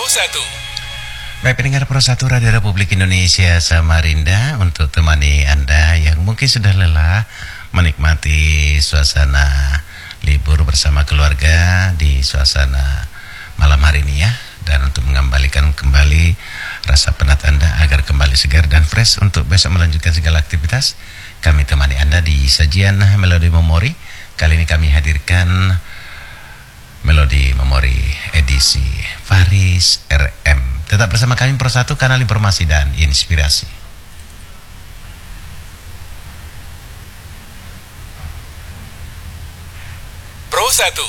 1. Baik pendengar Pro 1 Radio Republik Indonesia Samarinda, untuk temani Anda yang mungkin sudah lelah menikmati suasana libur bersama keluarga di suasana malam hari ini ya, dan untuk mengembalikan kembali rasa penat Anda agar kembali segar dan fresh untuk besok melanjutkan segala aktivitas, kami temani Anda di sajian Melodi Memori. Kali ini kami hadirkan Melodi Memori edisi Faris RM. Tetap bersama kami Pro 1, kanal informasi dan inspirasi. Pro 1.